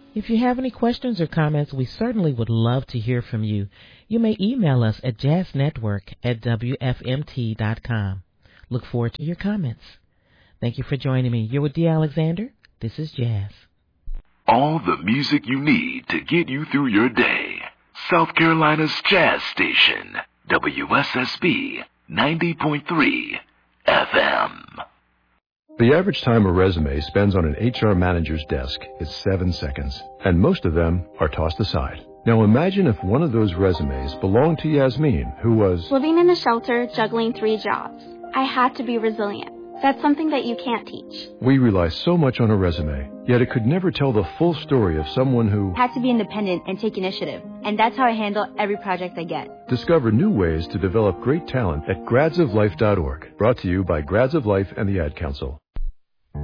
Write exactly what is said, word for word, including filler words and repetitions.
If you have any questions or comments, we certainly would love to hear from you. You may email us at jazznetwork at w f m t dot com. Look forward to your comments. Thank you for joining me. You're with Dee Alexander. This is Jazz. All the music you need to get you through your day. South Carolina's Jazz Station, W S S B ninety point three F M. The average time a resume spends on an H R manager's desk is seven seconds, and most of them are tossed aside. Now imagine if one of those resumes belonged to Yasmin, who was living in a shelter, juggling three jobs. I had to be resilient. That's something that you can't teach. We rely so much on a resume, yet it could never tell the full story of someone who had to be independent and take initiative. And that's how I handle every project I get. Discover new ways to develop great talent at grads of life dot org. Brought to you by Grads of Life and the Ad Council.